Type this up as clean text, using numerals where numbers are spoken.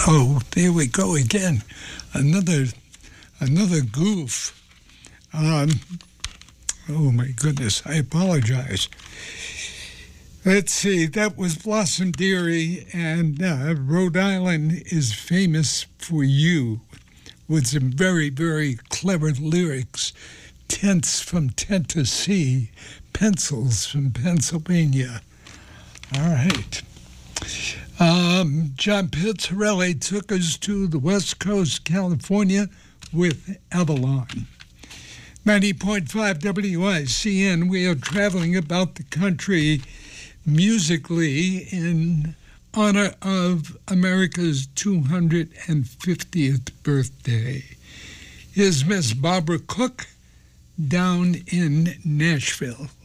Oh, there we go again. Another goof. Oh my goodness, I apologize. Let's see, that was Blossom Dearie, and Rhode Island is famous for you, with some very, very clever lyrics. Tents from Tennessee, pencils from Pennsylvania. All right. John Pizzarelli took us to the West Coast, California, with Avalon. 90.5 WICN, we are traveling about the country musically in honor of America's 250th birthday. Here's Miss Barbara Cook down in Nashville.